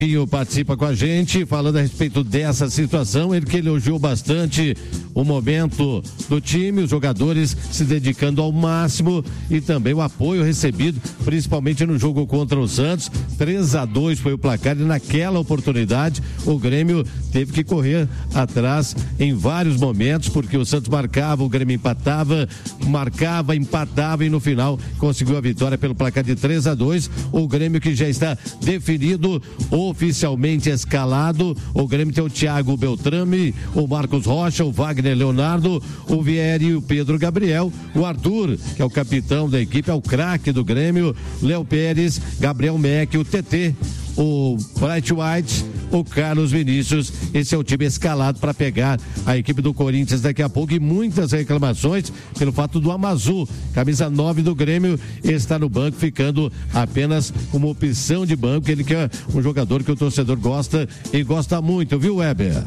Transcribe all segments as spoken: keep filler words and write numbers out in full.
participa com a gente, falando a respeito dessa situação, ele que elogiou bastante o momento do time, os jogadores se dedicando ao máximo e também o apoio recebido, principalmente no jogo contra o Santos. três a dois foi o placar e naquela oportunidade o Grêmio teve que correr atrás em vários momentos, porque o Santos marcava, o Grêmio empatava, marcava, empatava e no final conseguiu a vitória pelo placar de três a dois. O Grêmio que já está definido o oficialmente escalado, o Grêmio tem o Thiago Beltrame, o Marcos Rocha, o Wagner Leonardo, o Vieri e o Pedro Gabriel, o Arthur, que é o capitão da equipe, é o craque do Grêmio, Léo Pérez, Gabriel Meck, o T T, o Bright White, o Carlos Vinícius. Esse é o time escalado para pegar a equipe do Corinthians daqui a pouco, e muitas reclamações pelo fato do Amazu, camisa nove do Grêmio, está no banco, ficando apenas como opção de banco. Ele que é um jogador que o torcedor gosta e gosta muito, viu, Weber?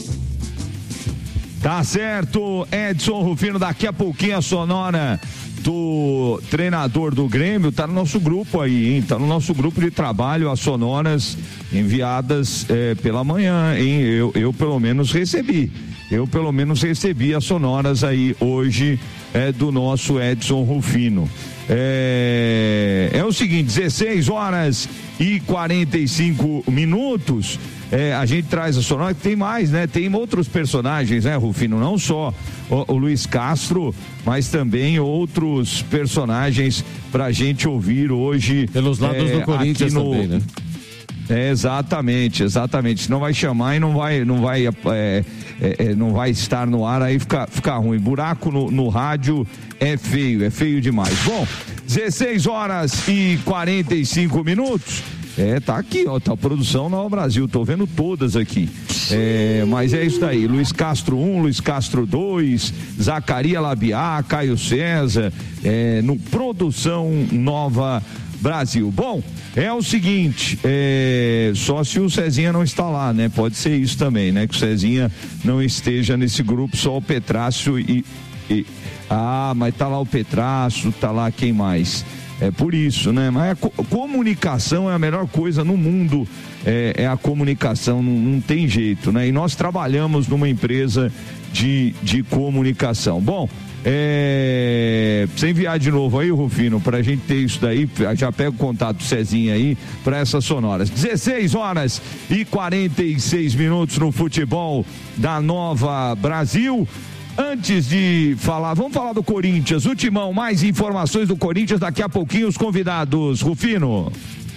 Tá certo, Edson Rufino, daqui a pouquinho a sonora do treinador do Grêmio tá no nosso grupo aí, hein? Tá no nosso grupo de trabalho, as sonoras enviadas é, pela manhã, hein? Eu, eu pelo menos recebi, eu pelo menos recebi as sonoras aí hoje é, do nosso Edson Rufino. É, é o seguinte, dezesseis horas e quarenta e cinco minutos. É, a gente traz a sonora, tem mais, né? Tem outros personagens, né, Rufino? Não só o, o Luiz Castro, mas também outros personagens pra gente ouvir hoje. Pelos lados é, do Corinthians no... também, né? É, exatamente, exatamente. Não vai chamar e não vai, não vai, é, é, não vai estar no ar, aí fica, fica ruim. Buraco no, no rádio é feio, é feio demais. Bom, dezesseis horas e quarenta e cinco minutos. É, tá aqui, ó, tá a produção Nova Brasil, tô vendo todas aqui. É, mas é isso daí, Luiz Castro um, Luiz Castro dois, Zacaria Labiá, Caio César, é, no Produção Nova Brasil. Bom, é o seguinte, é, só se o Cezinha não está lá, né? Pode ser isso também, né? Que o Cezinha não esteja nesse grupo, só o Petrácio e, e ah, mas tá lá o Petrácio, tá lá quem mais? É por isso, né? Mas a co- comunicação é a melhor coisa no mundo, é, é a comunicação, não, não tem jeito, né? E nós trabalhamos numa empresa de, de comunicação. Bom, é, precisa enviar de novo aí, Rufino, pra gente ter isso daí, já pega o contato do Cezinha aí para essas sonoras. dezesseis horas e quarenta e seis minutos no futebol da Nova Brasil. Antes de falar, vamos falar do Corinthians, o Timão, mais informações do Corinthians, daqui a pouquinho os convidados, Rufino.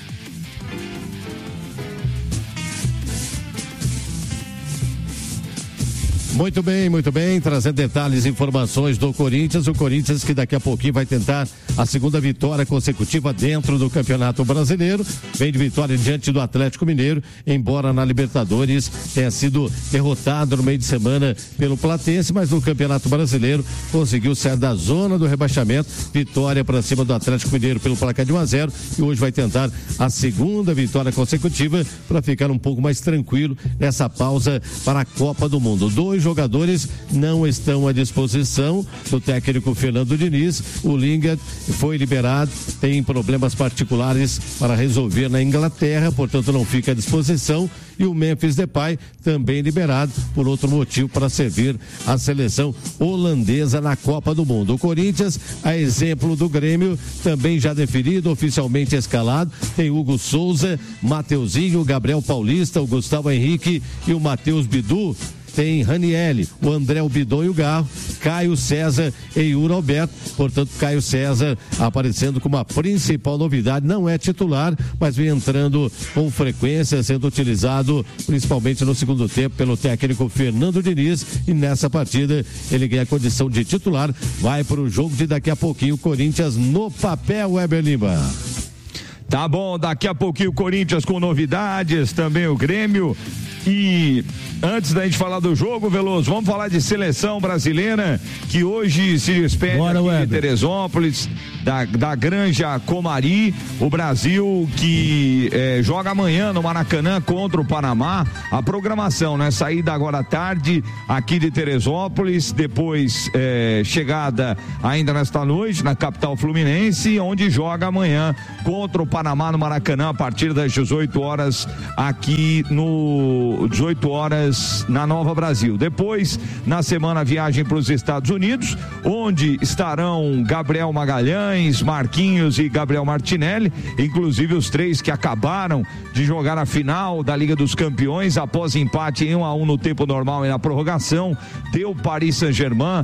Muito bem, muito bem, trazendo detalhes e informações do Corinthians, o Corinthians que daqui a pouquinho vai tentar a segunda vitória consecutiva dentro do Campeonato Brasileiro, vem de vitória diante do Atlético Mineiro, embora na Libertadores tenha sido derrotado no meio de semana pelo Platense, mas no Campeonato Brasileiro conseguiu sair da zona do rebaixamento, vitória para cima do Atlético Mineiro pelo placar de um a zero, e hoje vai tentar a segunda vitória consecutiva para ficar um pouco mais tranquilo nessa pausa para a Copa do Mundo. Dois jogadores não estão à disposição do técnico Fernando Diniz. O Lingard foi liberado, tem problemas particulares para resolver na Inglaterra, portanto não fica à disposição. E o Memphis Depay também liberado por outro motivo, para servir a seleção holandesa na Copa do Mundo. O Corinthians, a exemplo do Grêmio, também já definido, oficialmente escalado, tem Hugo Souza, Mateuzinho, Gabriel Paulista, o Gustavo Henrique e o Matheus Bidu. Tem Ranielli, o André o Bidon e o Garro, Caio César e Yuri Alberto. Portanto, Caio César aparecendo como a principal novidade, não é titular, mas vem entrando com frequência, sendo utilizado principalmente no segundo tempo pelo técnico Fernando Diniz, e nessa partida ele ganha a condição de titular, vai para o jogo de daqui a pouquinho, o Corinthians no papel, Weber Lima. Tá bom, daqui a pouquinho o Corinthians com novidades, também o Grêmio. E antes da gente falar do jogo, Veloso, vamos falar de seleção brasileira, que hoje se despede Bora, aqui de Teresópolis, da, da Granja Comari. O Brasil que é, joga amanhã no Maracanã contra o Panamá. A programação, né? Saída agora à tarde aqui de Teresópolis, depois é, chegada ainda nesta noite na capital fluminense, onde joga amanhã contra o Panamá no Maracanã a partir das dezoito horas aqui no dezoito horas na Nova Brasil. Depois, na semana, viagem para os Estados Unidos, onde estarão Gabriel Magalhães, Marquinhos e Gabriel Martinelli, inclusive os três que acabaram de jogar a final da Liga dos Campeões após empate em um a um no tempo normal e na prorrogação. Deu Paris Saint-Germain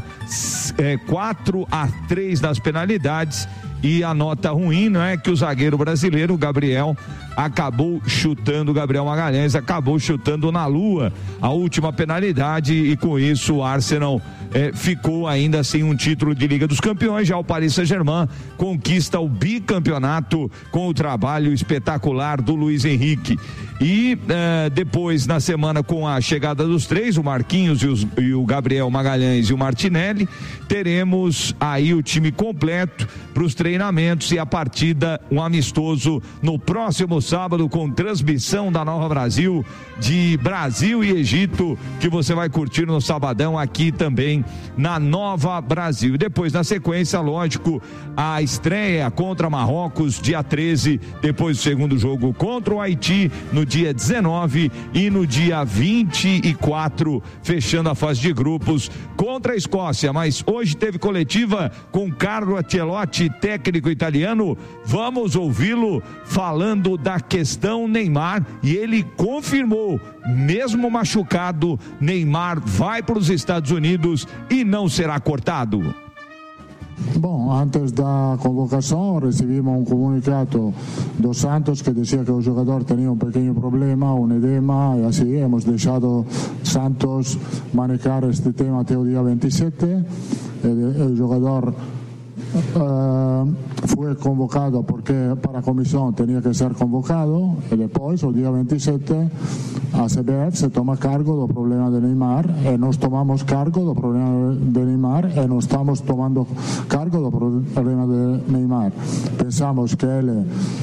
é, quatro a três nas penalidades. E a nota ruim, não é, que o zagueiro brasileiro, o Gabriel, acabou chutando, o Gabriel Magalhães acabou chutando na lua a última penalidade, e com isso o Arsenal é, ficou ainda sem um título de Liga dos Campeões. Já o Paris Saint-Germain conquista o bicampeonato com o trabalho espetacular do Luiz Henrique. E é, depois, na semana, com a chegada dos três, o Marquinhos e, os, e o Gabriel Magalhães e o Martinelli, teremos aí o time completo para os treinamentos e a partida, um amistoso no próximo sábado, com transmissão da Nova Brasil, de Brasil e Egito, que você vai curtir no sabadão aqui também na Nova Brasil. E depois, na sequência, lógico, a estreia contra Marrocos, dia treze, depois do segundo jogo contra o Haiti, no dia dezenove, e no dia vinte e quatro, fechando a fase de grupos contra a Escócia. Mas hoje teve coletiva com Carlo Ancelotti, técnico italiano. Vamos ouvi-lo falando da questão Neymar, e ele confirmou, mesmo machucado, Neymar vai para os Estados Unidos e não será cortado. Bom, antes da convocação recebimos um comunicado do Santos que dizia que o jogador tinha um pequeno problema, um edema, e assim hemos deixado Santos manejar este tema até o dia vinte e sete. O jogador Uh, foi convocado porque para a comissão tinha que ser convocado, e depois, o dia vinte e sete, a C B F se toma cargo do problema de Neymar, e nós tomamos cargo do problema de Neymar, e nós estamos tomando cargo do problema de Neymar. Pensamos que ele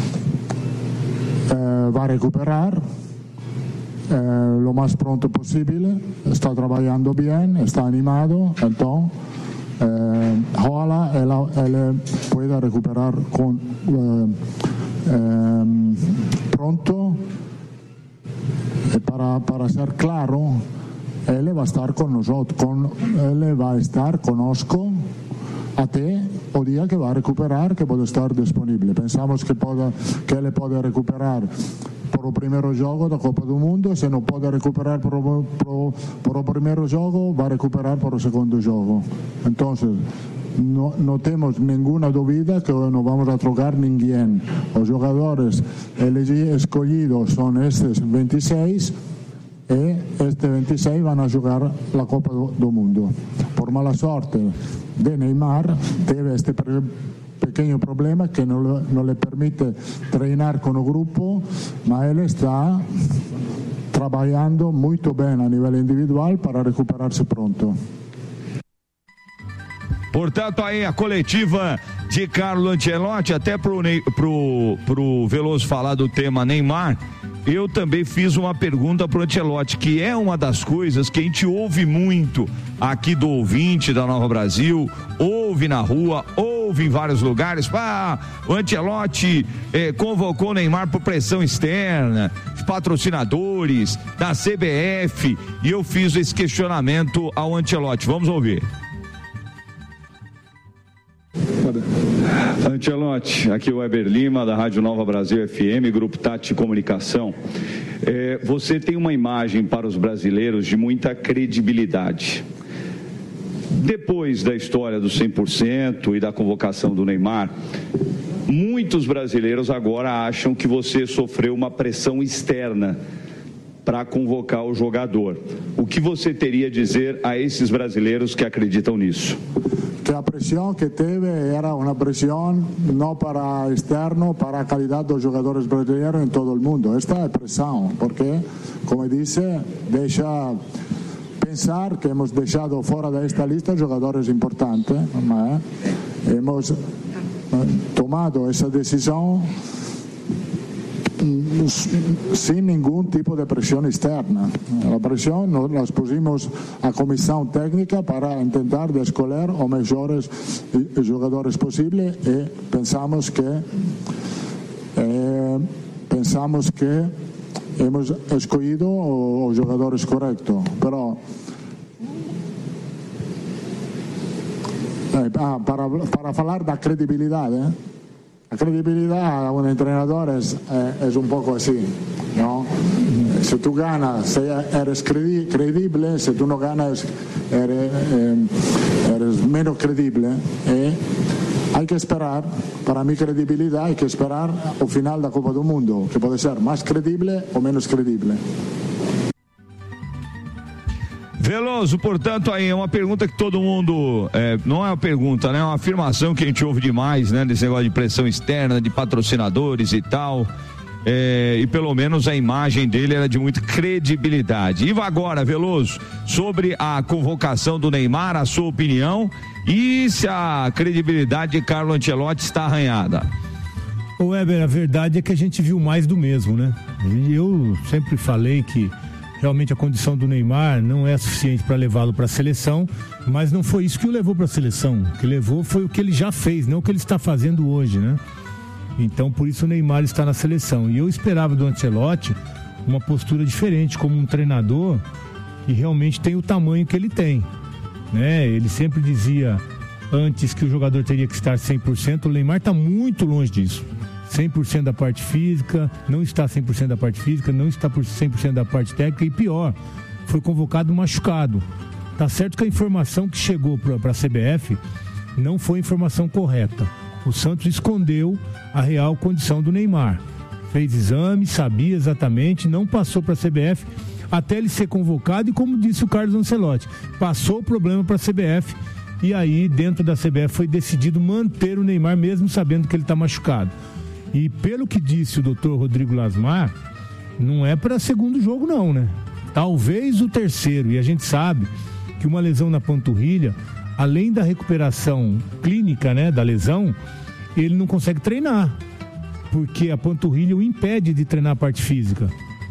uh, vai recuperar uh, lo mais pronto possível, está trabalhando bem, está animado, então Eh, ojalá él, él pueda recuperar con, eh, eh, pronto. Eh, para, para ser claro, él va a estar con nosotros, con, él va a estar conosco até o día que va a recuperar, que puede estar disponible. Pensamos que, puede, que él puede recuperar por o primeiro jogo da Copa do Mundo. Se não pode recuperar por o, por, por o primeiro jogo, vai recuperar por o segundo jogo. Então, não, não temos nenhuma dúvida que não vamos a trocar ninguém. Os jogadores escolhidos são estes vinte e seis, e estes vinte e seis vão a jogar a Copa do, do Mundo. Por mala sorte de Neymar, teve este pequeno problema que não, não lhe permite treinar com o grupo, mas ele está trabalhando muito bem a nível individual para recuperar-se pronto. Portanto, aí a coletiva de Carlo Ancelotti, até pro, pro, pro Veloso falar do tema Neymar, eu também fiz uma pergunta pro Ancelotti, que é uma das coisas que a gente ouve muito aqui do ouvinte da Nova Brasil, ouve na rua, ouve em vários lugares. Ah, o Ancelotti eh, convocou o Neymar por pressão externa, patrocinadores, da C B F, e eu fiz esse questionamento ao Ancelotti. Vamos ouvir. Ancelotti, aqui é o Weber Lima, da Rádio Nova Brasil F M, Grupo Tati Comunicação. É, você tem uma imagem para os brasileiros de muita credibilidade. Depois da história do cem por cento e da convocação do Neymar, muitos brasileiros agora acham que você sofreu uma pressão externa para convocar o jogador. O que você teria a dizer a esses brasileiros que acreditam nisso? Que a pressão que teve era uma pressão não para externo, para a qualidade dos jogadores brasileiros em todo o mundo. Esta é pressão, porque como disse, deixa pensar que hemos deixado fora desta lista jogadores importantes, mas hemos tomado essa decisão sin ningún tipo de presión externa. La presión nos la pusimos a comisión técnica para intentar escoger los mejores jugadores posibles y pensamos que eh, pensamos que hemos escogido los jugadores correctos. Pero eh, ah, para, para hablar de credibilidad, eh, la credibilidad a un entrenador es, eh, es un poco así, ¿no? Si tú ganas, eres credi- creíble, si tú no ganas, eres, eh, eres menos creíble. ¿eh? Hay que esperar, para mi credibilidad, hay que esperar al final de la Copa del Mundo, que puede ser más creíble o menos creíble. Veloso, portanto, aí é uma pergunta que todo mundo, é, não é uma pergunta, né? É uma afirmação que a gente ouve demais, né? Desse negócio de pressão externa, de patrocinadores e tal, é, e pelo menos a imagem dele era de muita credibilidade. E agora, Veloso, sobre a convocação do Neymar, a sua opinião e se a credibilidade de Carlo Ancelotti está arranhada. Ô Weber, a verdade é que a gente viu mais do mesmo, né? Eu sempre falei que realmente a condição do Neymar não é suficiente para levá-lo para a seleção, mas não foi isso que o levou para a seleção. O que levou foi o que ele já fez, não o que ele está fazendo hoje, né? Então, por isso o Neymar está na seleção. E eu esperava do Ancelotti uma postura diferente, como um treinador que realmente tem o tamanho que ele tem, né? Ele sempre dizia antes que o jogador teria que estar cem por cento, o Neymar está muito longe disso. cem por cento da parte física, não está cem por cento da parte física, não está por cem por cento da parte técnica e pior, foi convocado machucado. Tá certo que a informação que chegou para a C B F não foi a informação correta. O Santos escondeu a real condição do Neymar. Fez exame, sabia exatamente, não passou para a C B F até ele ser convocado e, como disse o Carlos Ancelotti, passou o problema para a C B F e aí dentro da C B F foi decidido manter o Neymar mesmo sabendo que ele está machucado. E pelo que disse o doutor Rodrigo Lasmar, não é para segundo jogo não, né? Talvez o terceiro, e a gente sabe que uma lesão na panturrilha, além da recuperação clínica, né, da lesão, ele não consegue treinar, porque a panturrilha o impede de treinar a parte física.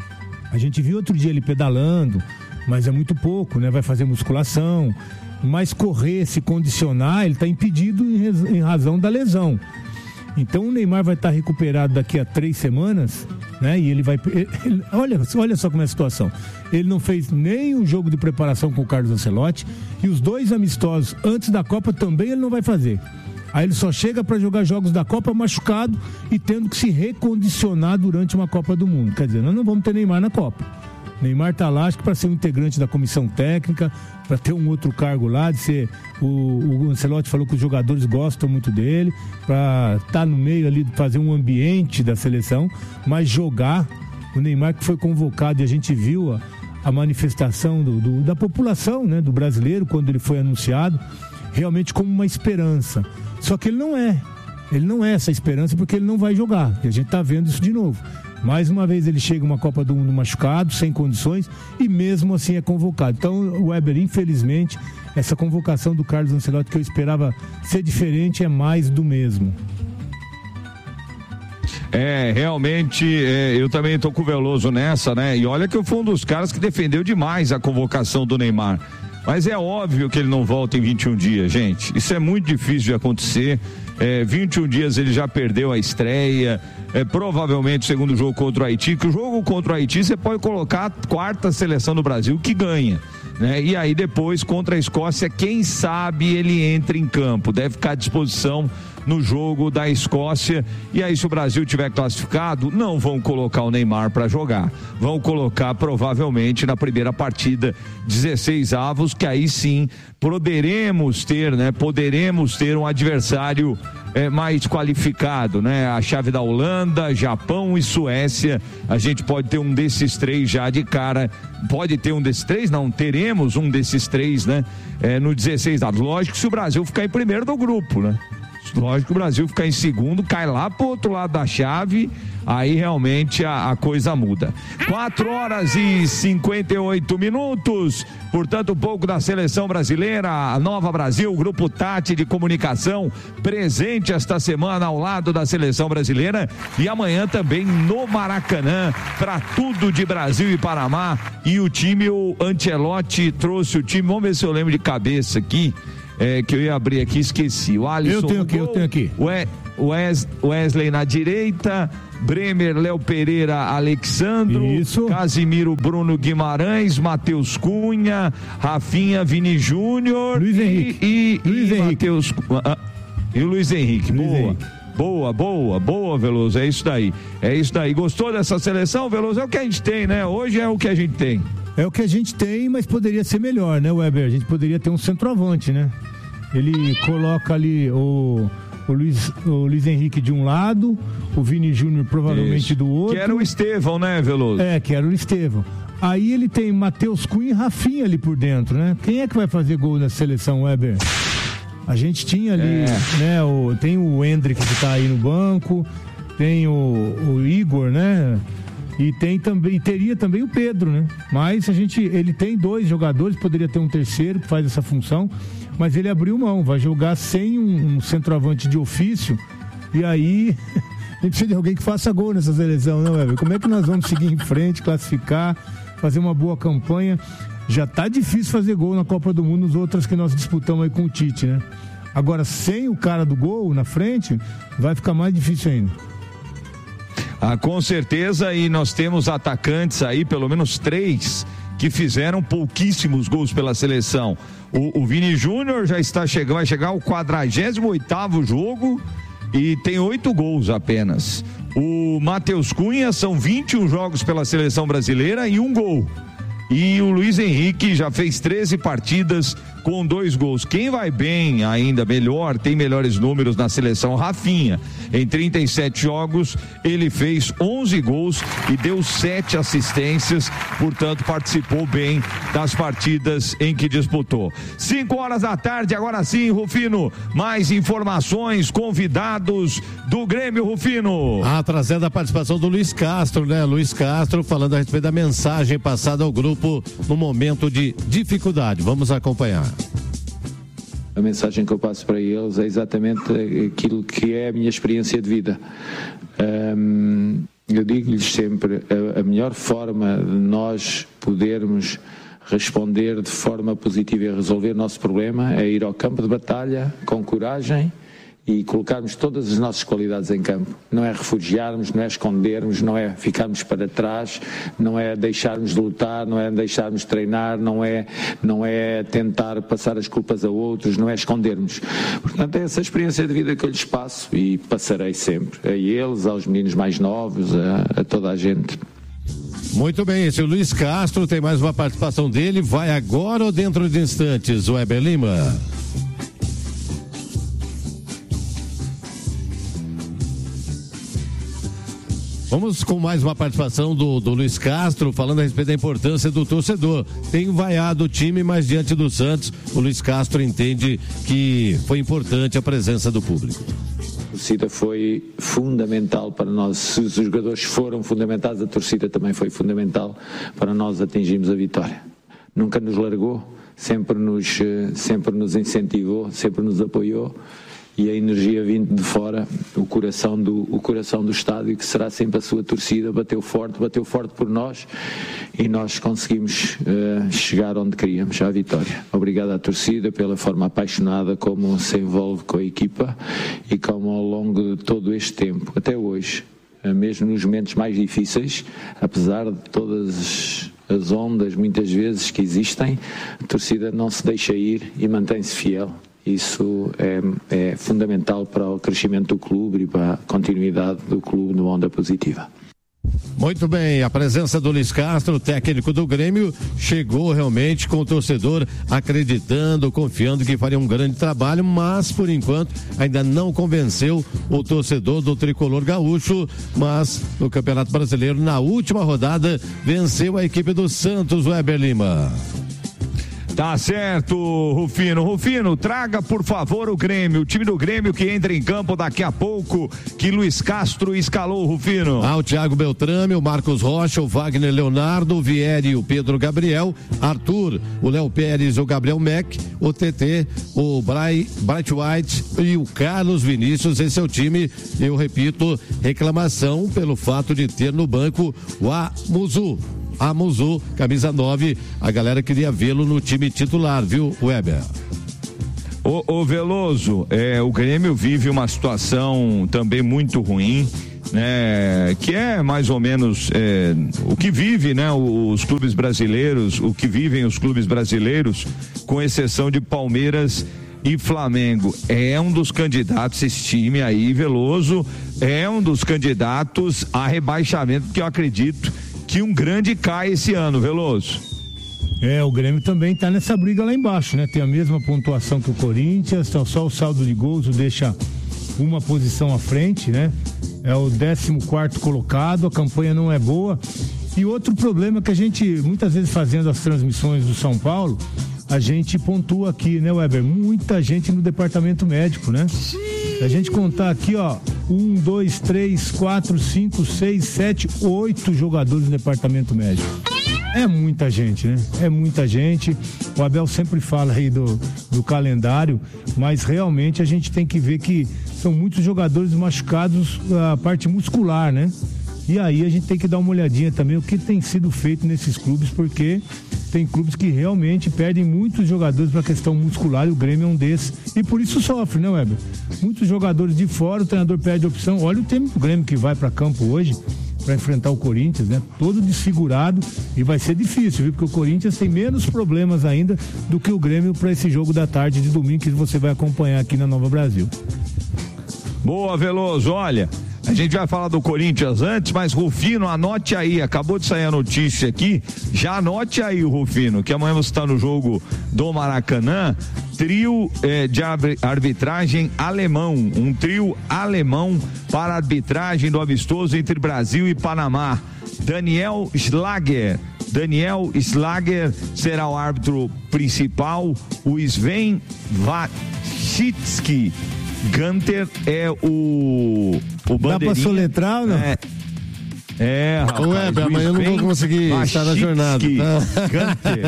A gente viu outro dia ele pedalando, mas é muito pouco, né? Vai fazer musculação, mas correr, se condicionar, ele está impedido em razão da lesão. Então o Neymar vai estar recuperado daqui a três semanas, né? E ele vai... Ele, olha, olha só como é a situação. Ele não fez nem um jogo de preparação com o Carlos Ancelotti e os dois amistosos antes da Copa também ele não vai fazer. Aí ele só chega para jogar jogos da Copa machucado e tendo que se recondicionar durante uma Copa do Mundo. Quer dizer, nós não vamos ter Neymar na Copa. Neymar tá lá, acho que para ser um integrante da comissão técnica, para ter um outro cargo lá, de ser o, o Ancelotti falou que os jogadores gostam muito dele, para estar tá no meio ali, de fazer um ambiente da seleção, mas jogar o Neymar que foi convocado e a gente viu a, a manifestação do, do, da população, né, do brasileiro quando ele foi anunciado, realmente como uma esperança. Só que ele não é, ele não é essa esperança porque ele não vai jogar, e a gente tá vendo isso de novo. Mais uma vez ele chega uma Copa do Mundo machucado, sem condições, e mesmo assim é convocado. Então, o Weber, infelizmente, essa convocação do Carlos Ancelotti que eu esperava ser diferente é mais do mesmo. É, realmente, é, eu também tô com o Veloso nessa, né? E olha que eu fui um dos caras que defendeu demais a convocação do Neymar. Mas é óbvio que ele não volta em vinte e um dias, gente. Isso é muito difícil de acontecer. É, vinte e um dias ele já perdeu a estreia, é, provavelmente o segundo jogo contra o Haiti, que o jogo contra o Haiti você pode colocar a quarta seleção do Brasil que ganha, né? E aí depois contra a Escócia, quem sabe ele entra em campo, deve ficar à disposição no jogo da Escócia, e aí se o Brasil tiver classificado, não vão colocar o Neymar para jogar, vão colocar provavelmente na primeira partida dezesseis avos, que aí sim poderemos ter, né, poderemos ter um adversário é, mais qualificado, né? A chave da Holanda, Japão e Suécia, a gente pode ter um desses três já de cara, pode ter um desses três, não, teremos um desses três, né? É, no dezesseis avos, lógico que se o Brasil ficar em primeiro do grupo, né? lógico que o Brasil ficar em segundo, cai lá pro outro lado da chave, aí realmente a, a coisa muda. quatro horas e cinquenta e oito minutos, portanto um pouco da seleção brasileira, a Nova Brasil, o Grupo Tati de Comunicação, presente esta semana ao lado da seleção brasileira e amanhã também no Maracanã, para tudo de Brasil e Panamá. E o time, o Ancelotti trouxe o time, vamos ver se eu lembro de cabeça aqui, é, que eu ia abrir aqui, esqueci. O Alisson, eu tenho aqui, eu tenho aqui. Wes, Wesley na direita, Bremer, Léo Pereira, Alexandro, Isso. Casimiro, Bruno Guimarães, Matheus Cunha, Rafinha, Vini Júnior, Luiz Henrique, e, e, Luiz e Henrique. Matheus, ah, e o Luiz Henrique. Luiz boa. Henrique. Boa, boa, boa, Veloso, é isso daí, é isso daí. Gostou dessa seleção, Veloso? É o que a gente tem, né? Hoje é o que a gente tem. É o que a gente tem, mas poderia ser melhor, né, Weber? A gente poderia ter um centroavante, né? Ele coloca ali o, o, Luiz, o Luiz Henrique de um lado, o Vini Júnior provavelmente Isso. do outro. Que era o Estevão, né, Veloso? É, que era o Estevão. Aí ele tem Matheus Cunha e Rafinha ali por dentro, né? Quem é que vai fazer gol na seleção, Weber? A gente tinha ali, é. né, o, tem o Hendrick que tá aí no banco, tem o, o Igor, né? E tem também, e teria também o Pedro, né? Mas a gente, ele tem dois jogadores, poderia ter um terceiro que faz essa função, mas ele abriu mão, vai jogar sem um, um centroavante de ofício, e aí a gente precisa de alguém que faça gol nessa seleção, não é? Como é que nós vamos seguir em frente, classificar, fazer uma boa campanha? Já tá difícil fazer gol na Copa do Mundo, nas outras que nós disputamos aí com o Tite, né? Agora, sem o cara do gol na frente, vai ficar mais difícil ainda. Ah, com certeza, e nós temos atacantes aí, pelo menos três, que fizeram pouquíssimos gols pela seleção. O, o Vini Júnior já está chegando, vai chegar ao quadragésimo oitavo jogo e tem oito gols apenas. O Matheus Cunha, são vinte e um jogos pela seleção brasileira e um gol. E o Luiz Henrique já fez treze partidas com dois gols. Quem vai bem ainda melhor, tem melhores números na seleção, Rafinha. Em trinta e sete jogos, ele fez onze gols e deu sete assistências, portanto participou bem das partidas em que disputou. cinco horas da tarde, agora sim, Rufino, mais informações, convidados do Grêmio, Rufino. Ah, trazendo a participação do Luiz Castro, né? Luiz Castro falando a respeito da mensagem passada ao grupo no momento de dificuldade. Vamos acompanhar. A mensagem que eu passo para eles é exatamente aquilo que é a minha experiência de vida. Um, eu digo-lhes sempre, a, a melhor forma de nós podermos responder de forma positiva e resolver o nosso problema é ir ao campo de batalha com coragem e colocarmos todas as nossas qualidades em campo. Não é refugiarmos, não é escondermos, não é ficarmos para trás, não é deixarmos de lutar, não é deixarmos de treinar, não é, não é tentar passar as culpas a outros, não é escondermos. Portanto, é essa experiência de vida que eu lhes passo e passarei sempre. A eles, aos meninos mais novos, a, a toda a gente. Muito bem, esse é o Luiz Castro, tem mais uma participação dele. Vai agora ou dentro de instantes, o Weber Lima? Vamos com mais uma participação do, do Luiz Castro, falando a respeito da importância do torcedor. Tem vaiado o time, mas diante do Santos, o Luiz Castro entende que foi importante a presença do público. A torcida foi fundamental para nós. Se os jogadores foram fundamentais, a torcida também foi fundamental para nós atingirmos a vitória. Nunca nos largou, sempre nos, sempre nos incentivou, sempre nos apoiou. E a energia vindo de fora, o coração do, o coração do estádio, que será sempre a sua torcida, bateu forte, bateu forte por nós e nós conseguimos uh, chegar onde queríamos, à vitória. Obrigado à torcida pela forma apaixonada como se envolve com a equipa e como ao longo de todo este tempo, até hoje, uh, mesmo nos momentos mais difíceis, apesar de todas as ondas muitas vezes que existem, a torcida não se deixa ir e mantém-se fiel. Isso é, é fundamental para o crescimento do clube e para a continuidade do clube numa onda positiva. Muito bem, a presença do Luiz Castro, técnico do Grêmio, chegou realmente com o torcedor acreditando, confiando que faria um grande trabalho, mas por enquanto ainda não convenceu o torcedor do tricolor gaúcho, mas no Campeonato Brasileiro, na última rodada, venceu a equipe do Santos, Weber Lima. Tá certo, Rufino. Rufino, traga, por favor, o Grêmio. O time do Grêmio que entra em campo daqui a pouco, que Luiz Castro escalou, Rufino. Ah, o Thiago Beltrame, o Marcos Rocha, o Wagner Leonardo, o Vieri, o Pedro Gabriel, Arthur, o Léo Pérez, o Gabriel Mack, o T T, o Bray, Bright White e o Carlos Vinícius. Esse é o time, eu repito, reclamação pelo fato de ter no banco o Amuzu. Amuzu, camisa nove, a galera queria vê-lo no time titular, viu, Weber? Ô, ô Veloso, é, o Grêmio vive uma situação também muito ruim, né? Que é mais ou menos é, o que vive, né? Os clubes brasileiros, o que vivem os clubes brasileiros, com exceção de Palmeiras e Flamengo. É um dos candidatos, esse time aí, Veloso, é um dos candidatos a rebaixamento, porque eu acredito que um grande cai esse ano, Veloso. É, o Grêmio também tá nessa briga lá embaixo, né? Tem a mesma pontuação que o Corinthians, então só o saldo de gols o deixa uma posição à frente, né? É o décimo quarto colocado, a campanha não é boa. E outro problema que a gente, muitas vezes fazendo as transmissões do São Paulo, a gente pontua aqui, né, Weber? Muita gente no departamento médico, né? Se a gente contar aqui, ó, um, dois, três, quatro, cinco, seis, sete, oito jogadores no departamento médico. É muita gente, né? É muita gente. O Abel sempre fala aí do, do calendário, mas realmente a gente tem que ver que são muitos jogadores machucados, a parte muscular, né? E aí a gente tem que dar uma olhadinha também o que tem sido feito nesses clubes, porque tem clubes que realmente perdem muitos jogadores para a questão muscular, e o Grêmio é um desses. E por isso sofre, né, Weber? Muitos jogadores de fora, o treinador perde a opção. Olha o tempo do Grêmio que vai para campo hoje para enfrentar o Corinthians, né? Todo desfigurado, e vai ser difícil, viu? Porque o Corinthians tem menos problemas ainda do que o Grêmio para esse jogo da tarde de domingo que você vai acompanhar aqui na Nova Brasil. Boa, Veloso, olha, a gente vai falar do Corinthians antes, mas Rufino, anote aí, acabou de sair a notícia aqui, já anote aí, Rufino, que amanhã você está no jogo do Maracanã, trio eh, de arbitragem alemão, um trio alemão para arbitragem do amistoso entre Brasil e Panamá. Daniel Schlager, Daniel Schlager será o árbitro principal, o Sven Wachitsky Gunter é o o bandeirinha. Dá pra soletrar ou não? É, é rapaz. Ô, Weber, amanhã eu não vou conseguir estar na jornada. Gunter.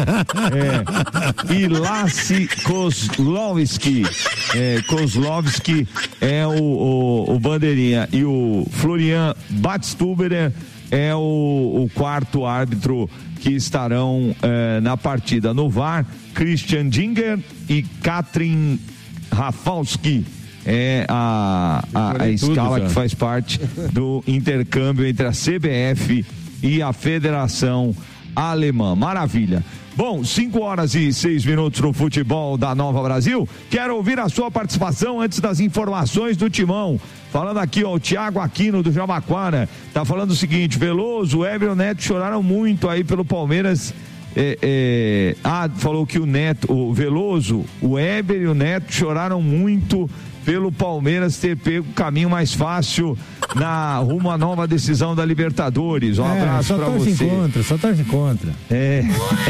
É. E Lassi Kozlowski. É, Kozlowski é o, o, o bandeirinha. E o Florian Batstuber é o, o quarto árbitro que estarão é, na partida. No V A R, Christian Dinger e Katrin Rafalski. É a, a, a escala que faz parte do intercâmbio entre a C B F e a Federação Alemã. Maravilha. Bom, cinco horas e seis minutos no futebol da Nova Brasil. Quero ouvir a sua participação antes das informações do Timão. Falando aqui, ó, o Thiago Aquino do Jabaquara tá falando o seguinte: Veloso, o Weber e o Neto choraram muito aí pelo Palmeiras. É, é, ah, falou que o Neto, o Veloso, o Weber e o Neto choraram muito pelo Palmeiras ter pego o caminho mais fácil na rumo à nova decisão da Libertadores. Um é, abraço pra você. Só torce contra, só torce contra. É.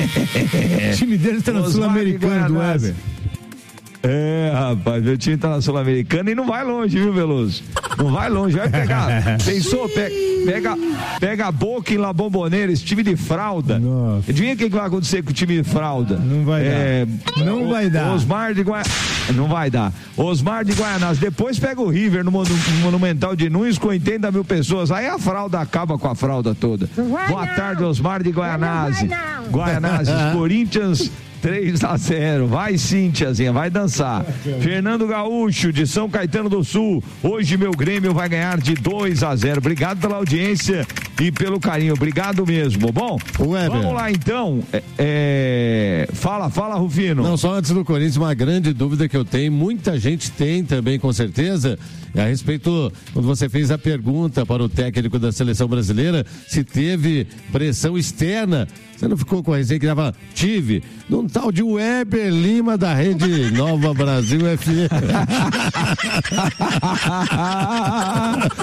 O time dele tá na Sul-Americana do Weber. É, rapaz, meu time tá na Sul-Americana e não vai longe, viu, Veloso? Não vai longe, vai pegar. Pensou? Pega, pega, pega a boca em La Bombonera, esse time de fralda. Nossa. Adivinha o que vai acontecer com o time de fralda? Não vai é, dar. Não o, vai dar. Osmar de Guaianazes. Não vai dar. Osmar de Guaianazes. Depois pega o River no Monumental de Nunes com oitenta mil pessoas. Aí a fralda acaba com a fralda toda. Boa não. tarde, Osmar de Guaianazes. Guaianazes, Corinthians. três a zero, vai sim, tiazinha, vai dançar. Fernando Gaúcho, de São Caetano do Sul, hoje meu Grêmio vai ganhar de dois a zero. Obrigado pela audiência e pelo carinho, obrigado mesmo. Bom, vamos lá então, é, é... fala, fala, Rufino. Não, só antes do Corinthians, uma grande dúvida que eu tenho, muita gente tem também, com certeza, a respeito, quando você fez a pergunta para o técnico da seleção brasileira, se teve pressão externa. Você não ficou com a resenha que dava? Tive, num tal de Weber Lima da Rede Nova Brasil F M.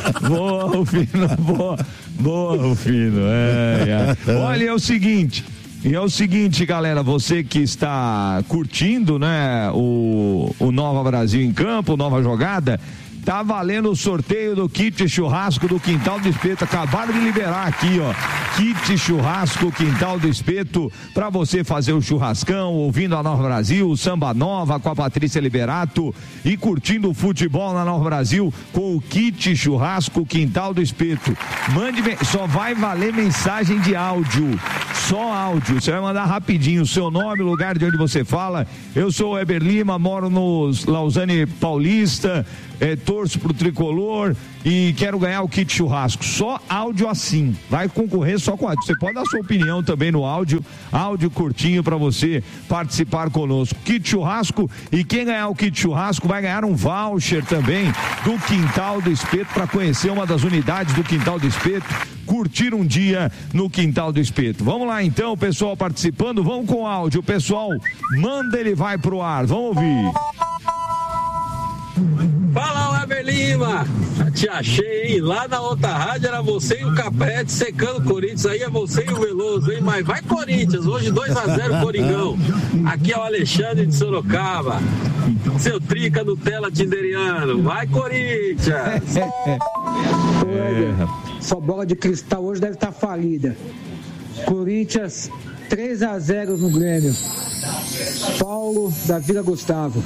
Boa, Rufino, boa, boa, Rufino. É, é. Olha, é o seguinte, E é o seguinte, galera, você que está curtindo, né, o, o Nova Brasil em Campo, Nova Jogada, tá valendo o sorteio do kit churrasco do Quintal do Espeto. Acabaram de liberar aqui, ó, kit churrasco Quintal do Espeto, para você fazer o churrascão, ouvindo a Nova Brasil, o Samba Nova com a Patrícia Liberato e curtindo o futebol na Nova Brasil com o kit churrasco Quintal do Espeto. Mande, só vai valer mensagem de áudio, só áudio. Você vai mandar rapidinho o seu nome, o lugar de onde você fala. Eu sou o Weber Lima, moro no Lausanne Paulista, é, torço pro Tricolor e quero ganhar o kit churrasco. Só áudio assim, vai concorrer só com áudio. Você pode dar sua opinião também no áudio, áudio curtinho para você participar conosco. Kit churrasco, e quem ganhar o kit churrasco vai ganhar um voucher também do Quintal do Espeto para conhecer uma das unidades do Quintal do Espeto, curtir um dia no Quintal do Espeto. Vamos lá então, pessoal participando, vamos com áudio, pessoal, manda, ele vai pro ar, vamos ouvir. Fala, Weber Lima, já te achei, hein? Lá na outra rádio era você e o Capete secando o Corinthians, aí é você e o Veloso, hein? Mas vai Corinthians, hoje dois a zero Coringão. Aqui é o Alexandre de Sorocaba, seu trica Nutella tinderiano, vai Corinthians. Ô, Weber, sua bola de cristal hoje deve estar falida. Corinthians três a zero no Grêmio. Paulo da Vila Gustavo.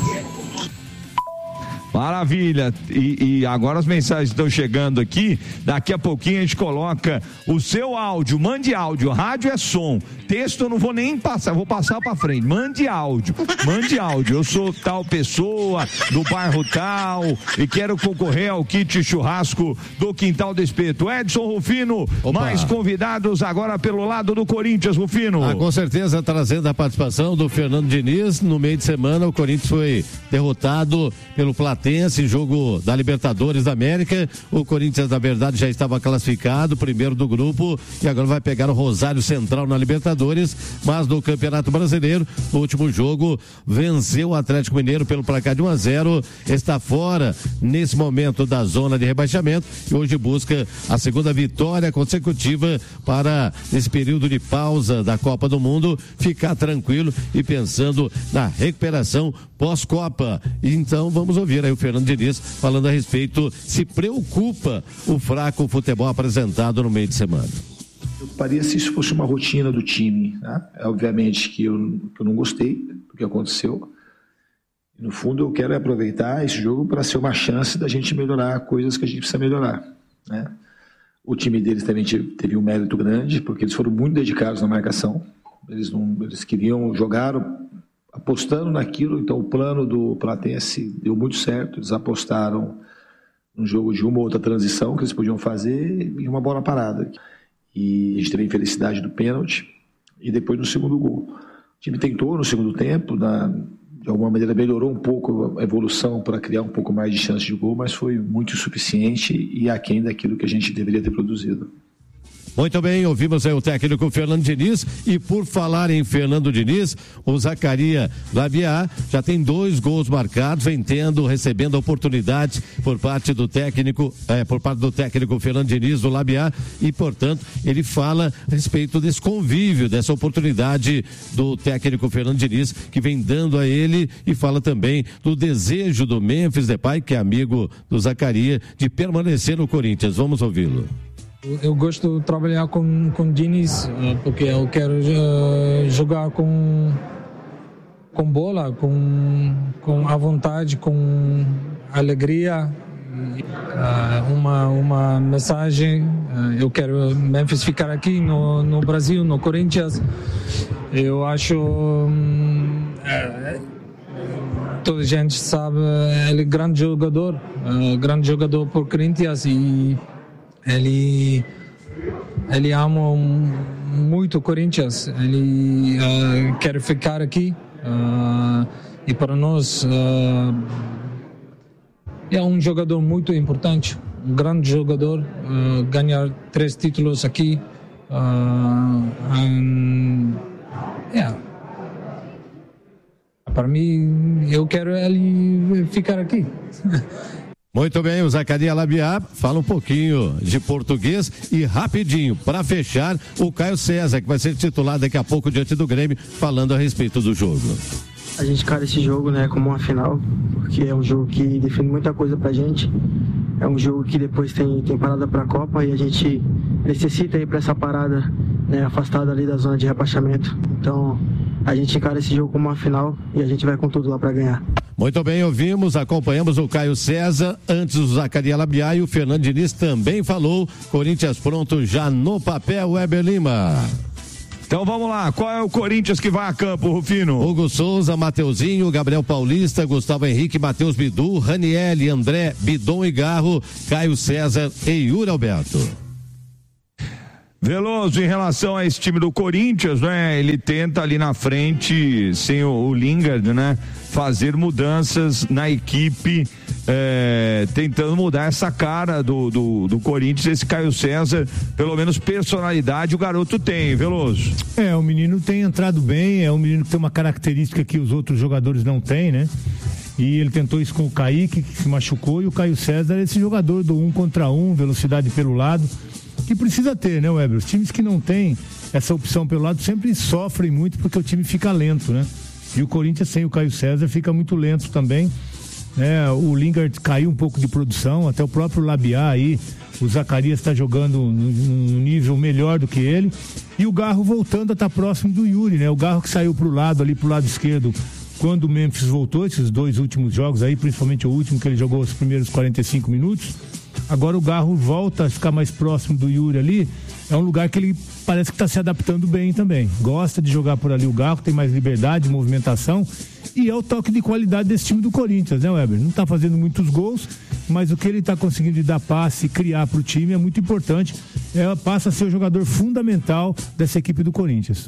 Maravilha, e, e agora as mensagens estão chegando aqui, daqui a pouquinho a gente coloca o seu áudio, mande áudio, rádio é som, texto eu não vou nem passar, vou passar para frente, mande áudio, mande áudio, eu sou tal pessoa, do bairro tal, e quero concorrer ao kit churrasco do Quintal do Espeto. Edson Rufino, Opa. mais convidados agora pelo lado do Corinthians, Rufino. Ah, com certeza, trazendo a participação do Fernando Diniz, no meio de semana o Corinthians foi derrotado pelo Platense, jogo da Libertadores da América. O Corinthians, na verdade, já estava classificado, primeiro do grupo, e agora vai pegar o Rosário Central na Libertadores, mas no Campeonato Brasileiro, no último jogo, venceu o Atlético Mineiro pelo placar de um a zero, está fora nesse momento da zona de rebaixamento e hoje busca a segunda vitória consecutiva para, nesse período de pausa da Copa do Mundo, ficar tranquilo e pensando na recuperação pós-Copa. Então vamos ouvir aí o Fernando Diniz falando a respeito, se preocupa o fraco futebol apresentado no meio de semana. Preocuparia se isso fosse uma rotina do time, né? É, obviamente que eu, que eu não gostei do que aconteceu. No fundo eu quero aproveitar esse jogo para ser uma chance da gente melhorar coisas que a gente precisa melhorar, né? O time deles também teve um mérito grande, porque eles foram muito dedicados na marcação, eles, não, eles queriam jogar apostando naquilo, então o plano do Platense deu muito certo, eles apostaram num jogo de uma ou outra transição que eles podiam fazer e uma bola parada. E a gente teve a infelicidade do pênalti e depois no segundo gol. O time tentou no segundo tempo, na, de alguma maneira melhorou um pouco a evolução para criar um pouco mais de chance de gol, mas foi muito insuficiente e aquém daquilo que a gente deveria ter produzido. Muito bem, ouvimos aí o técnico Fernando Diniz, e por falar em Fernando Diniz, o Zacarias Labiá já tem dois gols marcados, vem tendo, recebendo oportunidades por parte do técnico, é, por parte do técnico Fernando Diniz, do Labiá, e portanto ele fala a respeito desse convívio, dessa oportunidade do técnico Fernando Diniz, que vem dando a ele, e fala também do desejo do Memphis Depay, que é amigo do Zacarias, de permanecer no Corinthians. Vamos ouvi-lo. Eu gosto de trabalhar com com Diniz porque eu quero uh, jogar com com bola, com com a vontade, com alegria, uh, uma uma mensagem. Uh, eu quero Memphis ficar aqui no no Brasil, no Corinthians. Eu acho um, uh, toda a gente sabe, ele é grande jogador, uh, grande jogador por Corinthians, e ele ele ama muito o Corinthians, ele uh, quer ficar aqui, uh, e para nós uh, é um jogador muito importante, um grande jogador, uh, ganhar três títulos aqui, uh, and, yeah. Para mim, eu quero ele ficar aqui. Muito bem, o Zacarias Labiá fala um pouquinho de português e rapidinho, para fechar, o Caio César, que vai ser titular daqui a pouco diante do Grêmio, falando a respeito do jogo. A gente cara esse jogo, né, como uma final, porque é um jogo que define muita coisa pra gente. É um jogo que depois tem, tem parada pra Copa e a gente necessita ir pra essa parada, né, afastada ali da zona de rebaixamento. Então, a gente encara esse jogo como uma final e a gente vai com tudo lá pra ganhar. Muito bem, ouvimos, acompanhamos o Caio César, antes o Zacarias Labiá, e o Fernando Diniz também falou. Corinthians pronto já no papel, Weber Lima. Então vamos lá, qual é o Corinthians que vai a campo, Rufino? Hugo Souza, Mateuzinho, Gabriel Paulista, Gustavo Henrique, Matheus Bidu, Ranielli, André, Bidon e Garro, Caio César e Yuri Alberto. Veloso, em relação a esse time do Corinthians, né? Ele tenta ali na frente, sem o, o Lingard, né? Fazer mudanças na equipe, é, tentando mudar essa cara do, do, do Corinthians. Esse Caio César, pelo menos personalidade, o garoto tem, Veloso. É, o menino tem entrado bem, é um menino que tem uma característica que os outros jogadores não têm, né? E ele tentou isso com o Kaique, que se machucou, e o Caio César é esse jogador do um contra um, velocidade pelo lado, que precisa ter, né, Weber? Os times que não têm essa opção pelo lado sempre sofrem muito porque o time fica lento, né? E o Corinthians sem o Caio César fica muito lento também, né? O Lingard caiu um pouco de produção, até o próprio Labiá aí, o Zacarias está jogando num nível melhor do que ele, e o Garro voltando a estar próximo do Yuri, né? O Garro que saiu pro lado ali, pro lado esquerdo, quando o Memphis voltou, esses dois últimos jogos aí, principalmente o último que ele jogou os primeiros quarenta e cinco minutos. Agora o Garro volta a ficar mais próximo do Yuri ali. É um lugar que ele parece que está se adaptando bem também. Gosta de jogar por ali o Garro, tem mais liberdade, movimentação. E é o toque de qualidade desse time do Corinthians, né, Weber? Não está fazendo muitos gols, mas o que ele está conseguindo de dar passe e criar para o time é muito importante. É, passa a ser o jogador fundamental dessa equipe do Corinthians.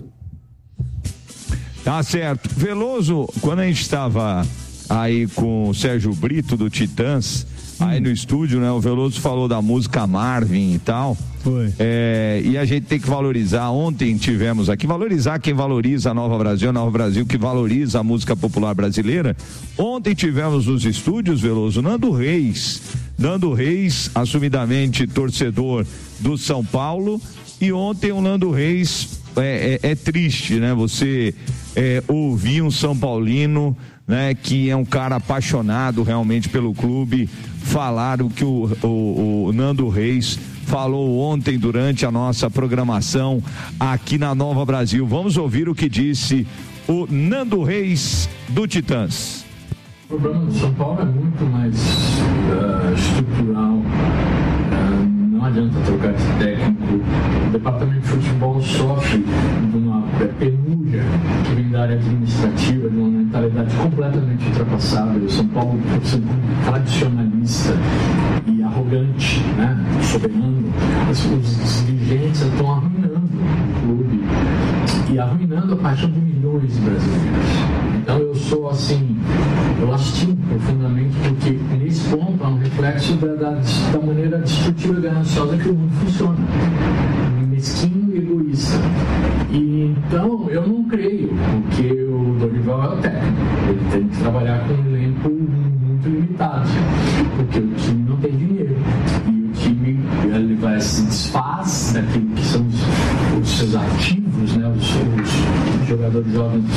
Tá certo. Veloso, quando a gente estava aí com o Sérgio Brito do Titãs, aí no estúdio, né? O Veloso falou da música Marvin e tal. Foi. É, e a gente tem que valorizar. Ontem tivemos aqui, valorizar quem valoriza a Nova Brasil, a Nova Brasil que valoriza a música popular brasileira. Ontem tivemos nos estúdios, Veloso, Nando Reis. Nando Reis, assumidamente torcedor do São Paulo. E ontem o Nando Reis, é, é, é triste, né? Você é, ouvir um São Paulino, né, que é um cara apaixonado realmente pelo clube, falar o que o, o, o Nando Reis falou ontem durante a nossa programação aqui na Nova Brasil. Vamos ouvir o que disse o Nando Reis do Titãs. O problema do São Paulo é muito mais uh, estrutural. Uh, não adianta trocar esse técnico. O departamento de futebol sofre de uma penúria que vem da área administrativa, de uma mentalidade completamente ultrapassada. O São Paulo, por ser tradicionalista e arrogante, né, soberano, os, os dirigentes estão arruinando o clube e arruinando a paixão de milhões de brasileiros. Então eu sou assim, eu lastimo profundamente porque nesse ponto é um reflexo da, da, da maneira destrutiva e gananciosa que o mundo funciona. Mesquinho e egoísta. E então eu não creio, porque o Dorival é o técnico. Ele tem que trabalhar com um elenco muito limitado, porque o time não tem dinheiro. E o time ele vai se desfaz daquilo que são os, os seus ativos, né? os, os jogadores jovens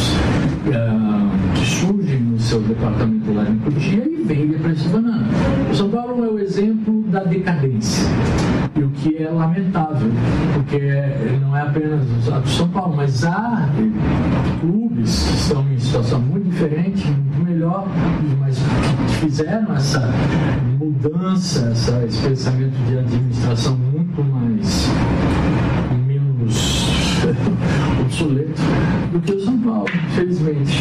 uh, que surgem no seu departamento lá em Cotia e vendem para esse banana. O São Paulo é o exemplo da decadência. E o que é lamentável, porque não é apenas a do São Paulo, mas há clubes que estão em situação muito diferente, muito melhor, mas que fizeram essa mudança, essa, esse pensamento de administração muito mais menos obsoleto do que o São Paulo, infelizmente.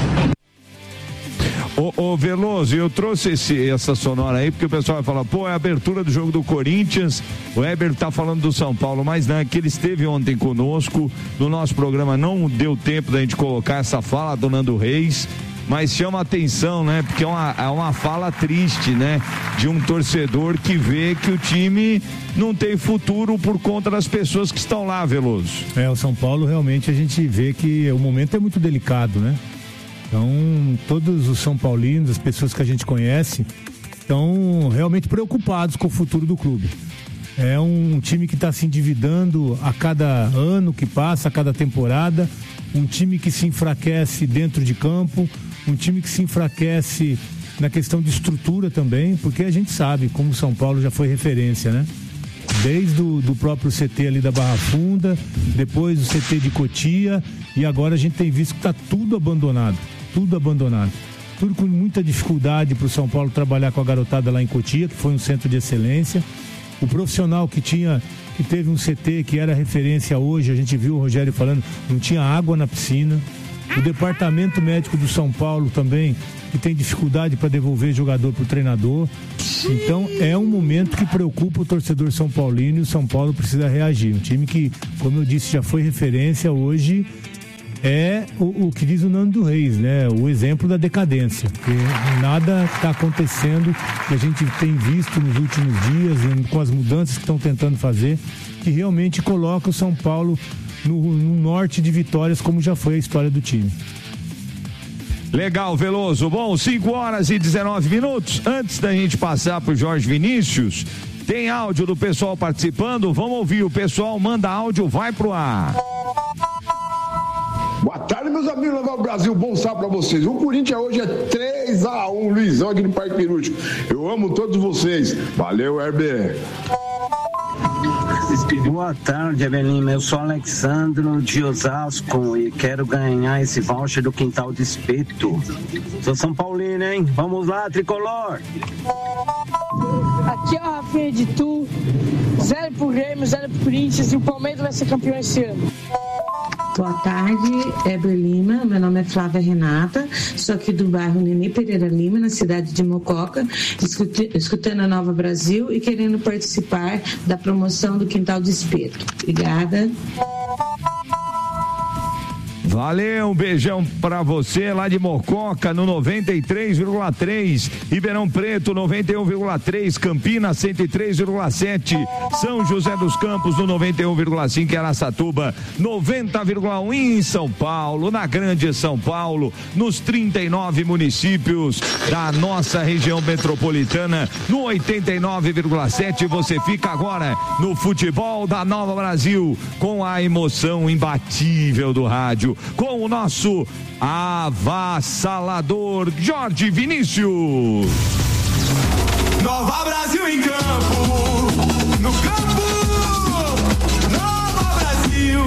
Ô, ô Veloso, eu trouxe esse, essa sonora aí porque o pessoal vai falar, pô, é a abertura do jogo do Corinthians, o Weber tá falando do São Paulo, mas não, é que ele esteve ontem conosco, no nosso programa não deu tempo da gente colocar essa fala do Nando Reis, mas chama atenção, né, porque é uma, é uma fala triste, né, de um torcedor que vê que o time não tem futuro por conta das pessoas que estão lá, Veloso. É, o São Paulo realmente a gente vê que o momento é muito delicado, né? Então, todos os São Paulinos, as pessoas que a gente conhece, estão realmente preocupados com o futuro do clube. É um time que está se endividando a cada ano que passa, a cada temporada, um time que se enfraquece dentro de campo, um time que se enfraquece na questão de estrutura também, porque a gente sabe como o São Paulo já foi referência, né? Desde o do próprio C T ali da Barra Funda, depois o C T de Cotia, e agora a gente tem visto que está tudo abandonado, tudo abandonado. Tudo com muita dificuldade para o São Paulo trabalhar com a garotada lá em Cotia, que foi um centro de excelência. O profissional que tinha, que teve um C T que era referência hoje, a gente viu o Rogério falando, não tinha água na piscina. O departamento médico do São Paulo também, que tem dificuldade para devolver jogador para o treinador. Então é um momento que preocupa o torcedor são paulino e o São Paulo precisa reagir. Um time que, como eu disse, já foi referência, hoje é o, o que diz o Nando Reis, né? O exemplo da decadência, porque nada está acontecendo que a gente tem visto nos últimos dias, com as mudanças que estão tentando fazer, que realmente coloca o São Paulo no, no norte de vitórias, como já foi a história do time. Legal, Veloso. Bom, cinco horas e dezenove minutos. Antes da gente passar pro Jorge Vinícius, tem áudio do pessoal participando. Vamos ouvir. O pessoal manda áudio, vai pro ar. Boa tarde, meus amigos do Nova Brasil, bom sábado pra vocês. O Corinthians hoje é três a um, Luizão aqui no Parque Pirútico. Eu amo todos vocês. Valeu, Herbert. Boa tarde, Evelina. Eu sou Alexandro de Osasco e quero ganhar esse voucher do Quintal de Espeto. Sou São Paulino, hein? Vamos lá, tricolor! Aqui é o Rafinha de Tu, zero pro Grêmio, zero pro Corinthians, e o Palmeiras vai ser campeão esse ano. Boa tarde, Heber Lima. Meu nome é Flávia Renata, sou aqui do bairro Nenê Pereira Lima, na cidade de Mococa, escutando a Nova Brasil e querendo participar da promoção do Quintal de Espeto. Obrigada. Valeu, um beijão pra você lá de Mococa no noventa e três vírgula três, Ribeirão Preto noventa e um vírgula três, Campinas cento e três vírgula sete, São José dos Campos no noventa e um vírgula cinco, Araçatuba noventa vírgula um em São Paulo, na Grande São Paulo, nos trinta e nove municípios da nossa região metropolitana, no oitenta e nove vírgula sete. Você fica agora no futebol da Nova Brasil, com a emoção imbatível do rádio, com o nosso avassalador Jorge Vinícius. Nova Brasil em campo, no campo, Nova Brasil.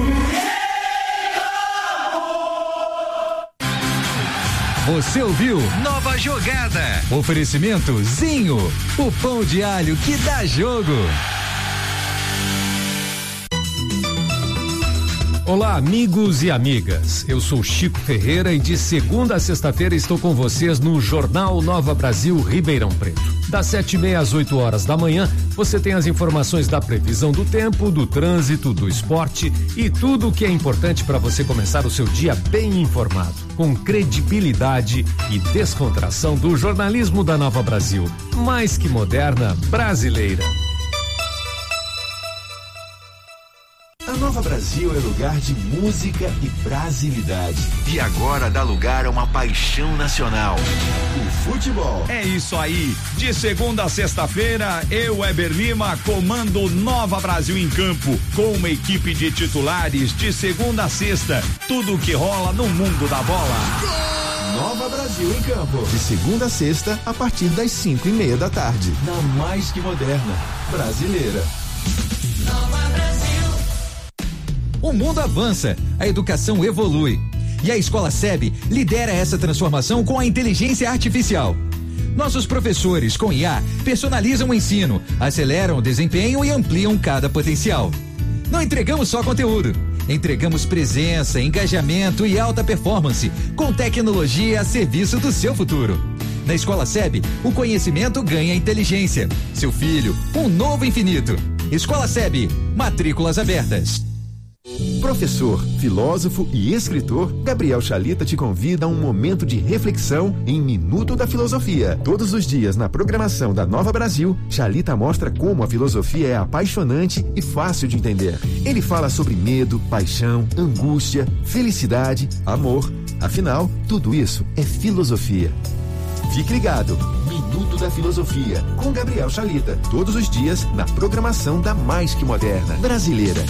Você ouviu Nova Jogada. Oferecimento Zinho, o pão de alho que dá jogo. Olá, amigos e amigas. Eu sou Chico Ferreira e de segunda a sexta-feira estou com vocês no Jornal Nova Brasil Ribeirão Preto. Das sete e meia às oito horas da manhã, você tem as informações da previsão do tempo, do trânsito, do esporte e tudo o que é importante para você começar o seu dia bem informado, com credibilidade e descontração do jornalismo da Nova Brasil, mais que moderna, brasileira. A Nova Brasil é lugar de música e brasilidade. E agora dá lugar a uma paixão nacional: o futebol. É isso aí. De segunda a sexta-feira, eu, Heber Lima, comando Nova Brasil em campo, com uma equipe de titulares de segunda a sexta. Tudo o que rola no mundo da bola. Nova Brasil em campo. De segunda a sexta, a partir das cinco e meia da tarde. Na mais que moderna, brasileira. Nova Brasil. O mundo avança, a educação evolui. E a Escola S E B lidera essa transformação com a inteligência artificial. Nossos professores, com I A, personalizam o ensino, aceleram o desempenho e ampliam cada potencial. Não entregamos só conteúdo, entregamos presença, engajamento e alta performance, com tecnologia a serviço do seu futuro. Na Escola S E B, o conhecimento ganha inteligência. Seu filho, um novo infinito. Escola S E B, matrículas abertas. Professor, filósofo e escritor, Gabriel Chalita te convida a um momento de reflexão em Minuto da Filosofia. Todos os dias na programação da Nova Brasil, Chalita mostra como a filosofia é apaixonante e fácil de entender. Ele fala sobre medo, paixão, angústia, felicidade, amor. Afinal, tudo isso é filosofia. Fique ligado. Minuto Minuto da Filosofia, com Gabriel Chalita. Todos os dias na programação da Mais Que Moderna Brasileira.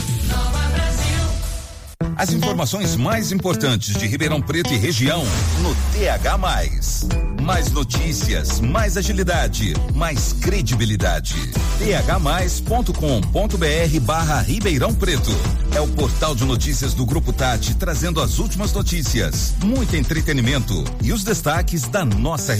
As informações mais importantes de Ribeirão Preto e região no T H mais. Mais notícias, mais agilidade, mais credibilidade. T H mais ponto com ponto b r barra Ribeirão Preto. É o portal de notícias do Grupo Tati, trazendo as últimas notícias, muito entretenimento e os destaques da nossa região.